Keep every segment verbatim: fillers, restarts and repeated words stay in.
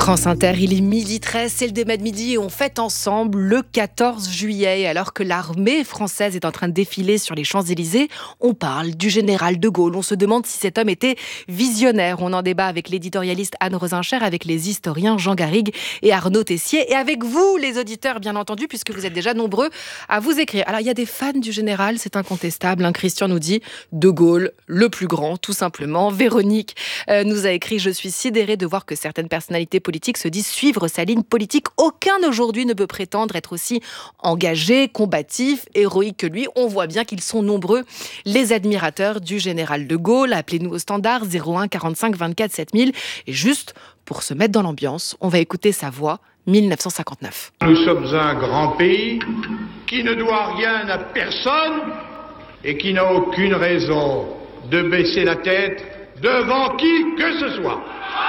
France Inter, il est midi treize, c'est le débat de midi et on fête ensemble le quatorze juillet. Alors que l'armée française est en train de défiler sur les Champs-Élysées, on parle du général de Gaulle. On se demande si cet homme était visionnaire. On en débat avec l'éditorialiste Anne Rosencher, avec les historiens Jean Garrigue et Arnaud Tessier. Et avec vous, les auditeurs, bien entendu, puisque vous êtes déjà nombreux à vous écrire. Alors, il y a des fans du général, c'est incontestable. Hein. Christian nous dit « De Gaulle, le plus grand, tout simplement ». Véronique euh, nous a écrit « Je suis sidérée de voir que certaines personnalités politiques se disent suivre sa ligne politique. Aucun aujourd'hui ne peut prétendre être aussi engagé, combatif, héroïque que lui. On voit bien qu'ils sont nombreux, les admirateurs du général de Gaulle. Appelez-nous au standard zéro un quarante-cinq vingt-quatre sept mille. Et juste pour se mettre dans l'ambiance, on va écouter sa voix, mille neuf cent cinquante-neuf. Nous sommes un grand pays qui ne doit rien à personne et qui n'a aucune raison de baisser la tête devant qui que ce soit.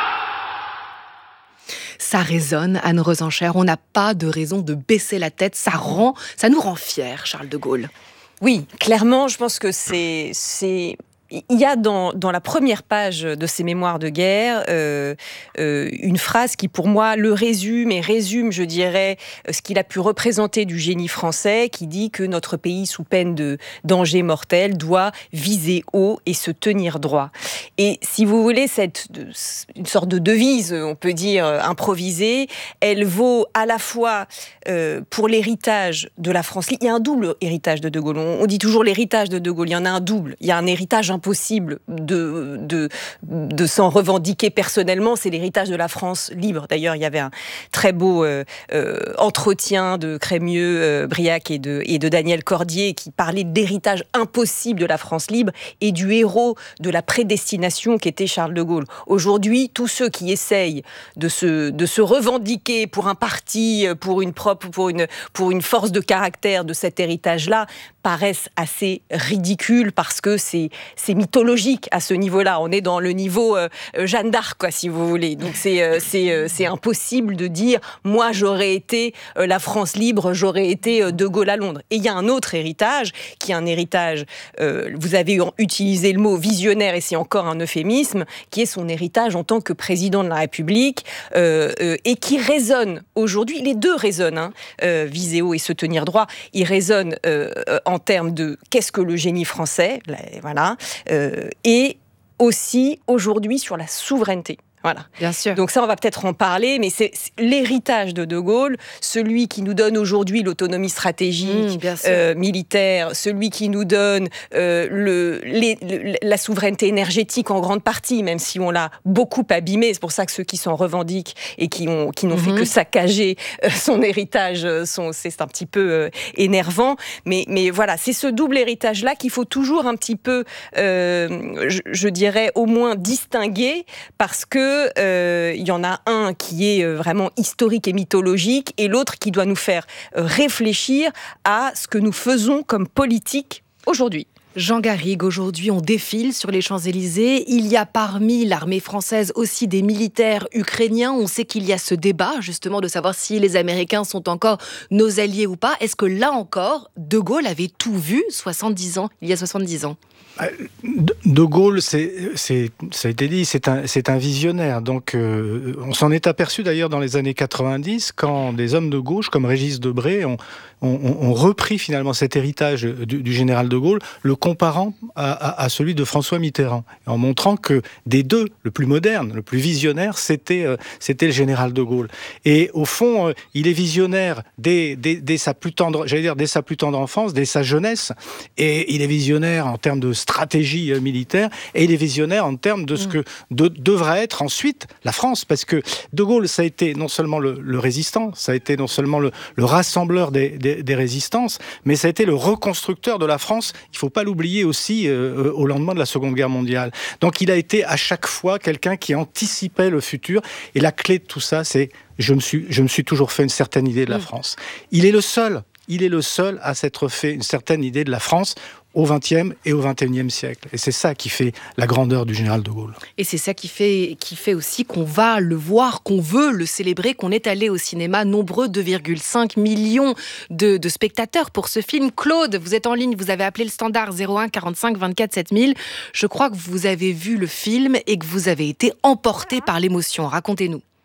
Ça résonne, Anne Rosencher. On n'a pas de raison de baisser la tête. Ça rend, ça nous rend fiers, Charles de Gaulle. Oui, clairement, je pense que c'est... c'est... Il y a dans, dans la première page de ses mémoires de guerre euh, euh, une phrase qui, pour moi, le résume et résume, je dirais, ce qu'il a pu représenter du génie français, qui dit que notre pays, sous peine de danger mortel, doit viser haut et se tenir droit. Et si vous voulez, cette une sorte de devise, on peut dire, improvisée, elle vaut à la fois euh, pour l'héritage de la France. Il y a un double héritage de De Gaulle. On, on dit toujours l'héritage de De Gaulle. Il y en a un double. Il y a un héritage impossible de, de, de s'en revendiquer personnellement, c'est l'héritage de la France libre. D'ailleurs, il y avait un très beau euh, euh, entretien de Crémieux, euh, Briac et de, et de Daniel Cordier qui parlait d'héritage impossible de la France libre et du héros de la prédestination qu'était Charles de Gaulle. Aujourd'hui, tous ceux qui essayent de se, de se revendiquer pour un parti, pour une propre, pour une, pour une force de caractère de cet héritage-là, paraissent assez ridicules parce que c'est, c'est mythologique à ce niveau-là. On est dans le niveau euh, Jeanne d'Arc, quoi, si vous voulez. Donc c'est, euh, c'est, euh, c'est impossible de dire « moi, j'aurais été euh, la France libre, j'aurais été euh, De Gaulle à Londres ». Et il y a un autre héritage, qui est un héritage, euh, vous avez utilisé le mot visionnaire, et c'est encore un euphémisme, qui est son héritage en tant que président de la République, euh, euh, et qui résonne aujourd'hui, les deux résonnent, hein, euh, viser haut et se tenir droit, ils résonnent euh, en termes de qu'est-ce que le génie français, voilà, euh, et aussi aujourd'hui sur la souveraineté. Voilà. Bien sûr. Donc ça, on va peut-être en parler, mais c'est, c'est l'héritage de De Gaulle, celui qui nous donne aujourd'hui l'autonomie stratégique, mmh, euh, militaire, celui qui nous donne euh, le, les, le, la souveraineté énergétique en grande partie, même si on l'a beaucoup abîmé. C'est pour ça que ceux qui s'en revendiquent et qui, ont, qui n'ont mmh. fait que saccager euh, son héritage, sont, c'est un petit peu euh, énervant. Mais, mais voilà, c'est ce double héritage-là qu'il faut toujours un petit peu, euh, je, je dirais, au moins distinguer, parce que il euh, y en a un qui est vraiment historique et mythologique et l'autre qui doit nous faire réfléchir à ce que nous faisons comme politique aujourd'hui. Jean Garrigue, aujourd'hui on défile sur les Champs-Élysées. Il y a parmi l'armée française aussi des militaires ukrainiens. On sait qu'il y a ce débat justement de savoir si les Américains sont encore nos alliés ou pas. Est-ce que là encore, De Gaulle avait tout vu soixante-dix ans, il y a soixante-dix ans? De Gaulle, c'est, c'est, ça a été dit, c'est un, c'est un visionnaire. Donc, euh, on s'en est aperçu d'ailleurs dans les années quatre-vingt-dix, quand des hommes de gauche comme Régis Debray ont, ont, ont repris finalement cet héritage du, du général de Gaulle, le comparant à, à, à celui de François Mitterrand, en montrant que des deux, le plus moderne, le plus visionnaire, c'était, euh, c'était le général de Gaulle. Et au fond, euh, il est visionnaire dès, dès, dès sa plus tendre, j'allais dire dès sa plus tendre enfance, dès sa jeunesse, et il est visionnaire en termes de stratégie militaire, et il est visionnaire en termes de ce que de, devra être ensuite la France, parce que De Gaulle, ça a été non seulement le, le résistant, ça a été non seulement le, le rassembleur des, des, des résistances, mais ça a été le reconstructeur de la France, il ne faut pas l'oublier aussi, euh, au lendemain de la Seconde Guerre mondiale. Donc il a été à chaque fois quelqu'un qui anticipait le futur, et la clé de tout ça, c'est je me suis, je me suis toujours fait une certaine idée de la France. Il est le seul, il est le seul à s'être fait une certaine idée de la France au vingtième et au vingt et unième siècle. Et c'est ça qui fait la grandeur du général de Gaulle. Et c'est ça qui fait, qui fait aussi qu'on va le voir, qu'on veut le célébrer, qu'on est allé au cinéma nombreux, deux virgule cinq millions de, de spectateurs pour ce film. Claude, vous êtes en ligne, vous avez appelé le standard zéro un quarante-cinq vingt-quatre sept mille. Je crois que vous avez vu le film et que vous avez été emporté par l'émotion. Racontez-nous.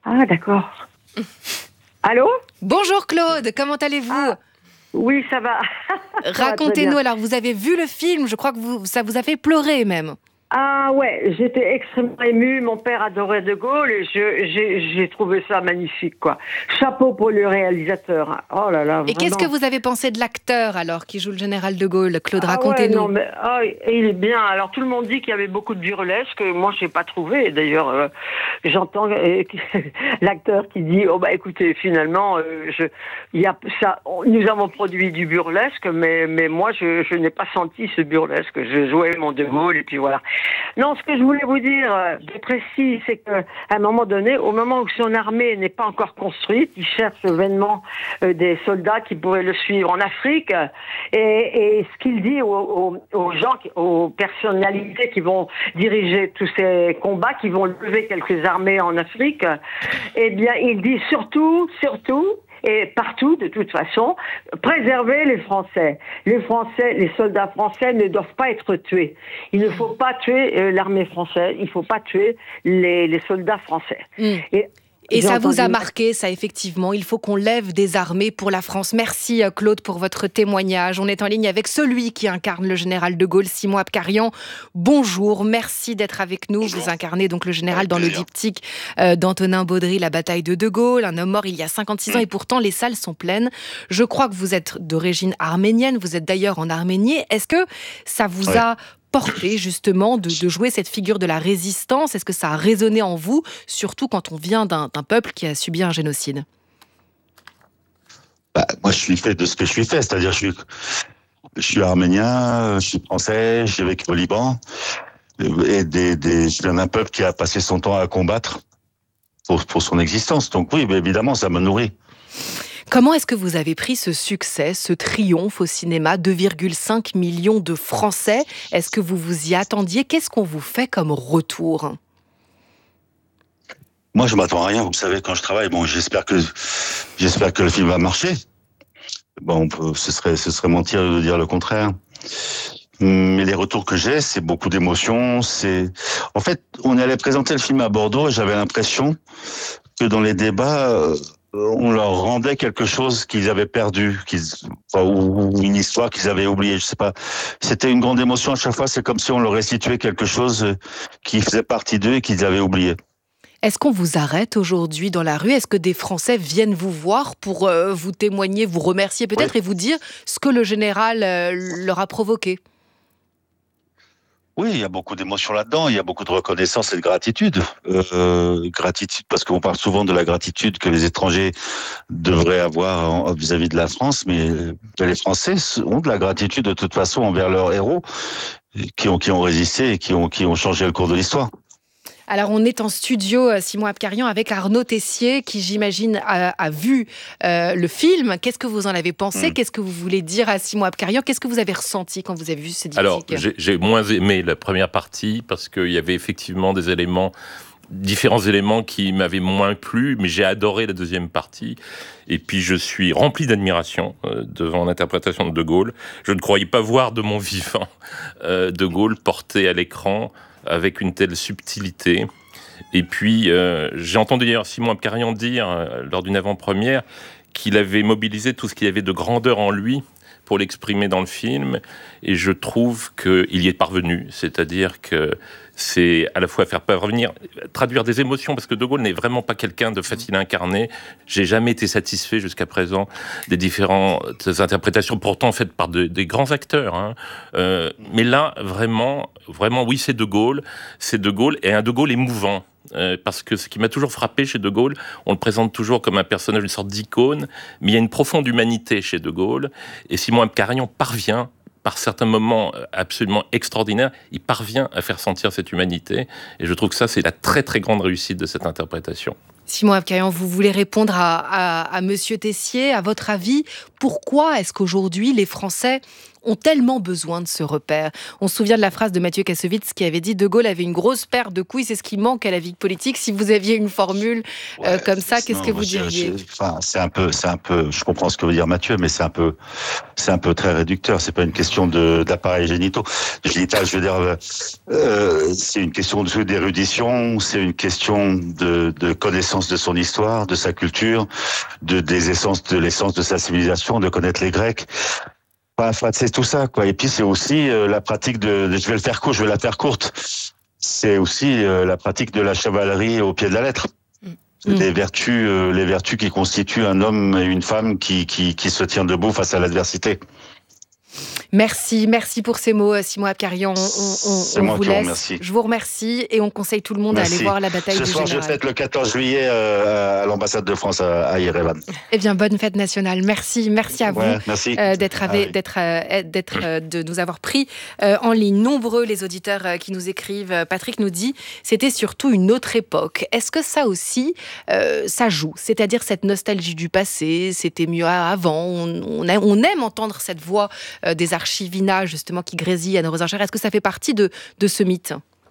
Ah, d'accord. Allô? Bonjour Claude, comment allez-vous? Ah, oui, ça va. Racontez-nous, alors vous avez vu le film, je crois que vous, ça vous a fait pleurer même. Ah ouais, j'étais extrêmement émue. Mon père adorait De Gaulle et je, j'ai, j'ai trouvé ça magnifique, quoi. Chapeau pour le réalisateur. Oh là là, vraiment. Et qu'est-ce que vous avez pensé de l'acteur alors qui joue le général De Gaulle? Claude, Ah racontez-nous. ouais, non, mais, ah, il est bien. Alors tout le monde dit qu'il y avait beaucoup de burlesque. Moi, je n'ai pas trouvé. D'ailleurs, euh, j'entends euh, l'acteur qui dit oh bah écoutez, finalement, euh, je, il y a ça. Nous avons produit du burlesque, mais mais moi, je, je n'ai pas senti ce burlesque. Je jouais mon De Gaulle et puis voilà. Non, ce que je voulais vous dire euh, de précis, c'est qu'à un moment donné, au moment où son armée n'est pas encore construite, il cherche vainement euh, des soldats qui pourraient le suivre en Afrique. Et, et ce qu'il dit aux, aux, aux gens, aux personnalités qui vont diriger tous ces combats, qui vont lever quelques armées en Afrique, eh bien, il dit surtout, surtout, et partout, de toute façon, préserver les Français. Les Français, les soldats français ne doivent pas être tués. Il ne faut pas tuer euh, l'armée française, il ne faut pas tuer les, les soldats français. Mmh. Et Et ça vous a marqué, ça, effectivement. Il faut qu'on lève des armées pour la France. Merci, Claude, pour votre témoignage. On est en ligne avec celui qui incarne le général de Gaulle, Simon Abkarian. Bonjour, merci d'être avec nous. Bonjour. Vous incarnez donc le général dans le diptyque euh, d'Antonin Baudry, La bataille de De Gaulle, un homme mort il y a cinquante-six ans, et pourtant les salles sont pleines. Je crois que vous êtes d'origine arménienne, vous êtes d'ailleurs en Arménie. Est-ce que ça vous ouais. a porté justement de, de jouer cette figure de la résistance? Est-ce que ça a résonné en vous, surtout quand on vient d'un, d'un peuple qui a subi un génocide? Bah, moi, je suis fait de ce que je suis fait, c'est-à-dire je suis, je suis arménien, je suis français, j'ai vécu au Liban, et des, des, je viens d'un peuple qui a passé son temps à combattre pour, pour son existence. Donc oui, mais évidemment, ça me nourrit. Comment est-ce que vous avez pris ce succès, ce triomphe au cinéma, deux virgule cinq millions de Français? Est-ce que vous vous y attendiez? Qu'est-ce qu'on vous fait comme retour? Moi, je m'attends à rien. Vous savez, quand je travaille, bon, j'espère que j'espère que le film va marcher. Bon, ce serait ce serait mentir de dire le contraire. Mais les retours que j'ai, c'est beaucoup d'émotions. C'est en fait, on allait présenter le film à Bordeaux et j'avais l'impression que dans les débats, on leur rendait quelque chose qu'ils avaient perdu, qu'ils, enfin, ou une histoire qu'ils avaient oubliée, je sais pas. C'était une grande émotion à chaque fois, c'est comme si on leur restituait quelque chose qui faisait partie d'eux et qu'ils avaient oublié. Est-ce qu'on vous arrête aujourd'hui dans la rue? Est-ce que des Français viennent vous voir pour euh, vous témoigner, vous remercier peut-être oui. et vous dire ce que le général euh, leur a provoqué? Oui, il y a beaucoup d'émotions là-dedans, il y a beaucoup de reconnaissance et de gratitude. Euh, gratitude, parce qu'on parle souvent de la gratitude que les étrangers devraient avoir en, vis-à-vis de la France, mais les Français ont de la gratitude de toute façon envers leurs héros qui ont, qui ont résisté et qui ont, qui ont changé le cours de l'histoire. Alors, on est en studio, Simon Abkarian, avec Arnaud Tessier, qui, j'imagine, a, a vu euh, le film. Qu'est-ce que vous en avez pensé? mmh. Qu'est-ce que vous voulez dire à Simon Abkarian? Qu'est-ce que vous avez ressenti quand vous avez vu ce diptyque? Alors, j'ai, j'ai moins aimé la première partie, parce qu'il y avait effectivement des éléments, différents éléments qui m'avaient moins plu, mais j'ai adoré la deuxième partie. Et puis, je suis rempli d'admiration euh, devant l'interprétation de De Gaulle. Je ne croyais pas voir de mon vivant euh, De Gaulle porté à l'écran avec une telle subtilité. Et puis, euh, j'ai entendu d'ailleurs Simon Abkarian dire, euh, lors d'une avant-première, qu'il avait mobilisé tout ce qu'il y avait de grandeur en lui pour l'exprimer dans le film, et je trouve qu'il y est parvenu, c'est-à-dire que c'est à la fois faire parvenir, traduire des émotions, parce que De Gaulle n'est vraiment pas quelqu'un de facile à incarner. J'ai jamais été satisfait jusqu'à présent des différentes interprétations, pourtant faites par de, des grands acteurs. Hein. Euh, mais là, vraiment, vraiment, oui, c'est De Gaulle, c'est De Gaulle, et un De Gaulle émouvant. Euh, parce que ce qui m'a toujours frappé chez De Gaulle, on le présente toujours comme un personnage, une sorte d'icône, mais il y a une profonde humanité chez De Gaulle, et Simon Abkarian parvient, par certains moments absolument extraordinaires, il parvient à faire sentir cette humanité, et je trouve que ça, c'est la très très grande réussite de cette interprétation. Simon Abkarian, vous voulez répondre à, à, à Monsieur Tessier, à votre avis, pourquoi est-ce qu'aujourd'hui les Français ont tellement besoin de ce repère. On se souvient de la phrase de Mathieu Kassovitz qui avait dit « De Gaulle avait une grosse paire de couilles, c'est ce qui manque à la vie politique ». Si vous aviez une formule ouais, euh, comme ça, qu'est-ce non, que vous je, diriez je, enfin, c'est un peu, c'est un peu. Je comprends ce que veut dire Mathieu, mais c'est un peu, c'est un peu très réducteur. C'est pas une question de d'appareils génitaux, génital. Je veux dire, euh, c'est une question d'érudition, c'est une question de, de connaissance de son histoire, de sa culture, de des essences, de l'essence de sa civilisation, de connaître les Grecs. Enfin, c'est tout ça, quoi. Et puis c'est aussi euh, la pratique de, de. Je vais le faire court, je vais la faire courte. C'est aussi euh, la pratique de la chevalerie au pied de la lettre. Mmh. Les vertus, euh, les vertus qui constituent un homme et une femme qui, qui, qui se tient debout face à l'adversité. Merci, merci pour ces mots, Simon Abkarian. On, on, on vous laisse. Remercie. Je vous remercie et on conseille tout le monde merci. à aller voir la bataille Ce du soir, Général. Je fête le quatorze juillet euh, à l'ambassade de France à, à Yerevan. Eh bien, bonne fête nationale. Merci, merci à vous ouais, merci. Euh, d'être, ah, avec, oui. d'être, euh, d'être euh, de nous avoir pris euh, en ligne. Nombreux les auditeurs euh, qui nous écrivent. Patrick nous dit, c'était surtout une autre époque. Est-ce que ça aussi, euh, ça joue ? C'est-à-dire cette nostalgie du passé, c'était mieux avant. On, on, a, on aime entendre cette voix euh, des archivina, justement, qui grésille à nos enchères. Est-ce que ça fait partie de, de ce mythe ?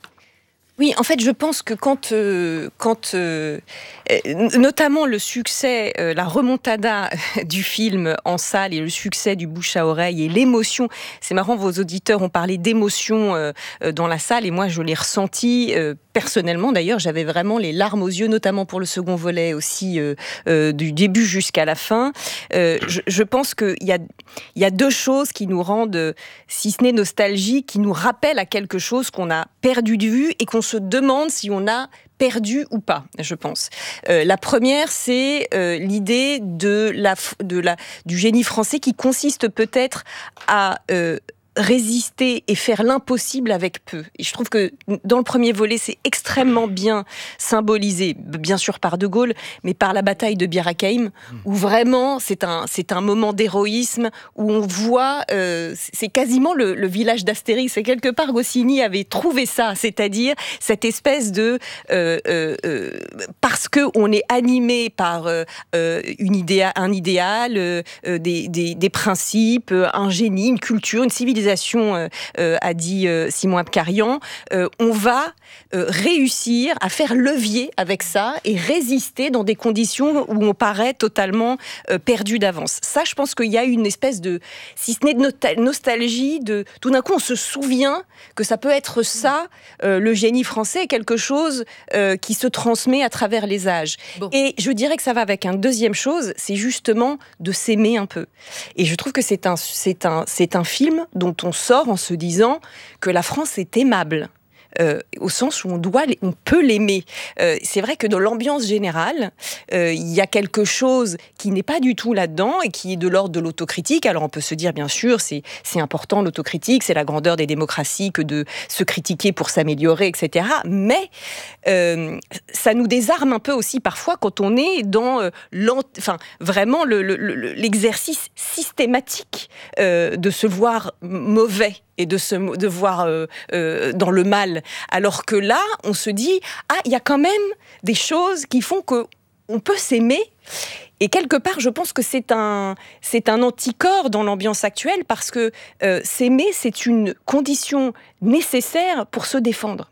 Oui, en fait, je pense que quand, euh, quand euh, notamment le succès, euh, la remontada du film en salle et le succès du bouche à oreille et l'émotion, c'est marrant, vos auditeurs ont parlé d'émotion euh, dans la salle et moi je l'ai ressenti euh, personnellement. D'ailleurs, j'avais vraiment les larmes aux yeux, notamment pour le second volet aussi, euh, euh, du début jusqu'à la fin. Euh, je, je pense qu'il y a, il y a deux choses qui nous rendent, si ce n'est nostalgiques, qui nous rappellent à quelque chose qu'on a perdu de vue et qu'on se demande si on a perdu ou pas, je pense. Euh, la première, c'est euh, l'idée de la, de la, du génie français qui consiste peut-être à euh, résister et faire l'impossible avec peu. Et je trouve que dans le premier volet, c'est extrêmement bien symbolisé, bien sûr par De Gaulle, mais par la bataille de Bir Hakeim, où vraiment c'est un, c'est un moment d'héroïsme, où on voit, euh, c'est quasiment le, le village d'Astérix, et quelque part Goscinny avait trouvé ça, c'est-à-dire cette espèce de... Euh, euh, euh, parce qu'on est animé par euh, une idéa, un idéal, euh, des, des, des principes, un génie, une culture, une civilisation, Euh, euh, a dit euh, Simon Abkarian, euh, on va euh, réussir à faire levier avec ça et résister dans des conditions où on paraît totalement euh, perdu d'avance. Ça, je pense qu'il y a une espèce de, si ce n'est de nostalgie, de tout d'un coup on se souvient que ça peut être ça, euh, le génie français, quelque chose euh, qui se transmet à travers les âges. Bon. Et je dirais que ça va avec une deuxième chose, c'est justement de s'aimer un peu. Et je trouve que c'est un, c'est un, c'est un film dont on sort en se disant que la France est aimable. Euh, au sens où on doit, on peut l'aimer. Euh, c'est vrai que dans l'ambiance générale, euh, il y a quelque chose qui n'est pas du tout là-dedans et qui est de l'ordre de l'autocritique. Alors on peut se dire, bien sûr, c'est, c'est important l'autocritique, c'est la grandeur des démocraties que de se critiquer pour s'améliorer, et cetera. Mais euh, ça nous désarme un peu aussi parfois quand on est dans euh, enfin, vraiment le, le, le, l'exercice systématique euh, de se voir mauvais et de se de voir euh, euh, dans le mal, alors que là on se dit ah il y a quand même des choses qui font que on peut s'aimer. Et quelque part, je pense que c'est un, c'est un anticorps dans l'ambiance actuelle parce que euh, s'aimer, c'est une condition nécessaire pour se défendre.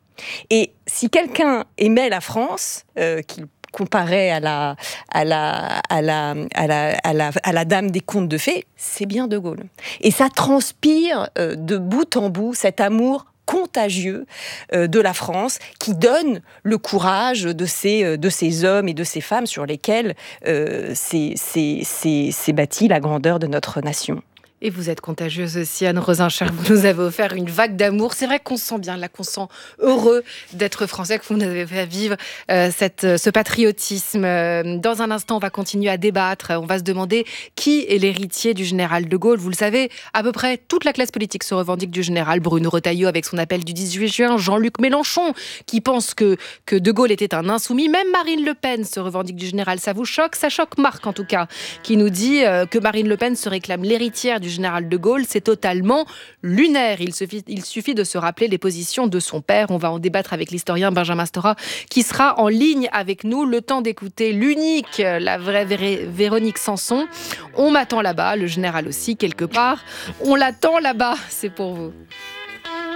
Et si quelqu'un aimait la France, euh, qu'il comparé à la, à la, à la, à la, à la, à la dame des contes de fées, c'est bien De Gaulle. Et ça transpire euh, de bout en bout cet amour contagieux euh, de la France qui donne le courage de ces, euh, de ces hommes et de ces femmes sur lesquels euh, s'est, s'est, s'est, s'est bâtie la grandeur de notre nation. Et vous êtes contagieuse aussi, Anne Rosenchère. Vous nous avez offert une vague d'amour. C'est vrai qu'on se sent bien, là, qu'on se sent heureux d'être français, que vous nous avez fait vivre euh, cette, ce patriotisme. Dans un instant, on va continuer à débattre. On va se demander qui est l'héritier du général de Gaulle. Vous le savez, à peu près toute la classe politique se revendique du général. Bruno Retailleau avec son appel du dix-huit juin. Jean-Luc Mélenchon qui pense que, que de Gaulle était un insoumis. Même Marine Le Pen se revendique du général. Ça vous choque ? Ça choque Marc, en tout cas, qui nous dit euh, que Marine Le Pen se réclame l'héritière du général de Gaulle, c'est totalement lunaire. Il suffit, il suffit de se rappeler les positions de son père. On va en débattre avec l'historien Benjamin Stora, qui sera en ligne avec nous. Le temps d'écouter l'unique, la vraie Vé- Véronique Sanson. On m'attend là-bas, le général aussi, quelque part. On l'attend là-bas, c'est pour vous.